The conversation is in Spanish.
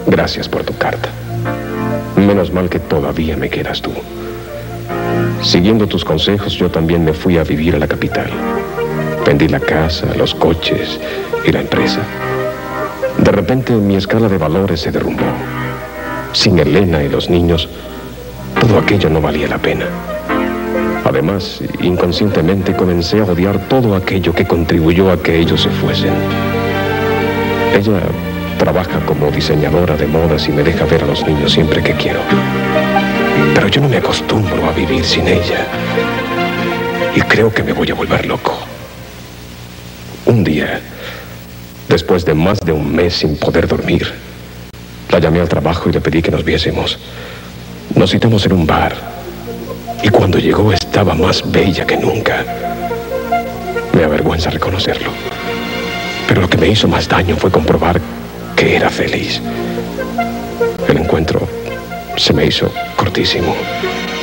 Gracias por tu carta. Menos mal que todavía me quedas tú. Siguiendo tus consejos, yo también me fui a vivir a la capital. Vendí la casa, los coches y la empresa. De repente, mi escala de valores se derrumbó. Sin Elena y los niños, todo aquello no valía la pena. Además, inconscientemente comencé a odiar todo aquello que contribuyó a que ellos se fuesen. Ella trabaja como diseñadora de modas y me deja ver a los niños siempre que quiero. Pero yo no me acostumbro a vivir sin ella. Y creo que me voy a volver loco. Un día, después de más de un mes sin poder dormir, la llamé al trabajo y le pedí que nos viésemos. Nos citamos en un bar. Y cuando llegó estaba más bella que nunca. Me avergüenza reconocerlo. Pero lo que me hizo más daño fue comprobar que era feliz. El encuentro se me hizo cortísimo.